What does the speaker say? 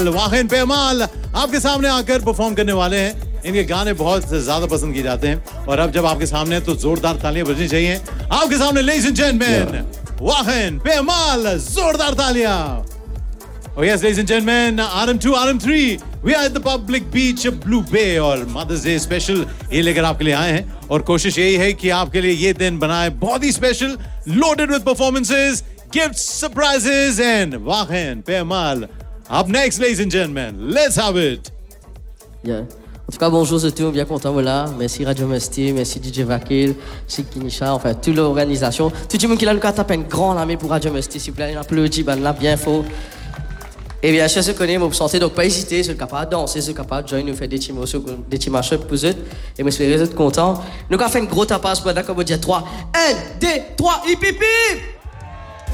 वाहिन पेमाल आपके सामने आकर परफॉर्म करने वाले हैं। इनके गाने बहुत ज्यादा पसंद किए जाते हैं और अब जब आपके सामने हैं तो जोरदार तालियां बजनी चाहिए। आपके सामने लेडीज एंड जेंटलमैन वाहिन पेमाल, जोरदार तालियां। Oh yes, ladies and gentlemen, RM2, RM3, we are at the public beach of Blue Bay और Mother's Day special ये लेकर आपके लिए आए हैं और कोशिश यही है कि आपके लिए ये दिन बनाए बहुत ही special, loaded with performances, gifts, surprises and वाहिन पेमाल. Up next, ladies and gentlemen, let's have it. Yeah. En tout cas, bonjour à tous, bien content voilà. Merci Radio Mesty, merci DJ Vakil, merci Kinisha, enfin toute l'organisation. Tout le monde qui l'a le cas tape un grand lame pour Radio Mesty, s'il vous plaît, un applaudit, ben là bien fort. Et bien sûr, ceux qui connaissent, vous sentez donc pas hésiter, ceux capables de danser, ceux capables de joindre, nous faire des petits match-ups pour eux. Et j'espère que vous êtes contents. Nous avons fait une grosse tapas pour d'accord, vous dire 3, 1, 2, 3, hip hip hip.